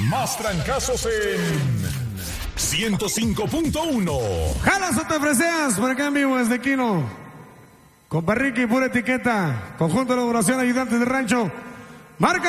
más trancazos en 105.1. Jalas o te freseas, por acá en vivo desde Quino. Compa Ricky, pura etiqueta. Conjunto de elaboración, ayudantes de rancho. Marca